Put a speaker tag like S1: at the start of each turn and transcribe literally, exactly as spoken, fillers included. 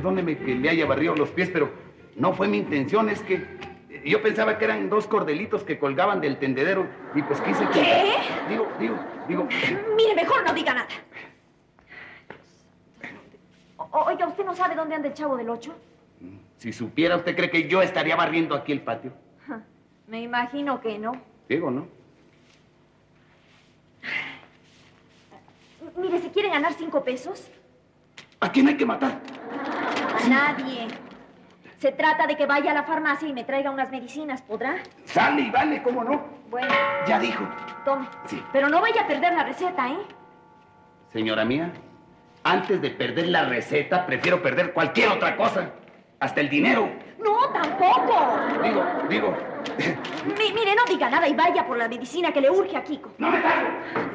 S1: perdóneme que le haya barrido los pies, pero no fue mi intención. Es que yo pensaba que eran dos cordelitos que colgaban del tendedero y pues quise que...
S2: ¿Qué?
S1: Digo, digo, digo...
S2: Mire, mejor no diga nada. O- oiga, ¿usted no sabe dónde anda el Chavo del Ocho?
S1: Si supiera, ¿usted cree que yo estaría barriendo aquí el patio?
S2: Me imagino que no.
S1: Digo, ¿no?
S2: Mire, si quiere ganar cinco pesos...
S1: ¿A quién hay que matar?
S2: A nadie. Se trata de que vaya a la farmacia y me traiga unas medicinas, ¿podrá?
S1: Sale y vale, ¿cómo no?
S2: Bueno.
S1: Ya dijo.
S2: Tome.
S1: Sí.
S2: Pero no vaya a perder la receta, ¿eh?
S1: Señora mía, antes de perder la receta, prefiero perder cualquier otra cosa. Hasta el dinero.
S2: No, tampoco.
S1: Digo, digo...
S2: Mi- mire, no diga nada y vaya por la medicina que le urge a Kiko.
S1: ¡No me tardo!